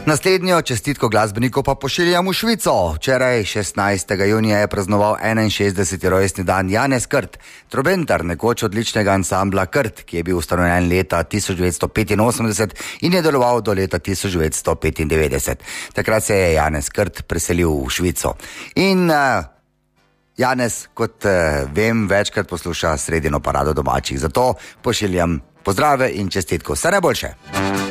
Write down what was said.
Naslednjo čestitko glasbeniku pa pošiljam v Švico. Včeraj, 16. junija, je praznoval 61. rojstni dan Janez Krt, trobentar nekoč odličnega ansambla Krt, ki je bil ustanovljen leta 1985 in je deloval do leta 1995. Takrat se je Janez Krt preselil v Švico. In Janez, kot vem, večkrat posluša sredino parado domačih, zato pošiljam pozdrave in čestitko. Vse najboljše!